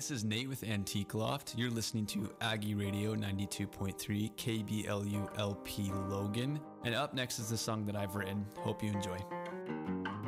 this is Nate with Antique Loft. You're listening to Aggie Radio 92.3 KBLU LP Logan. And up next is the song that I've written. Hope you enjoy.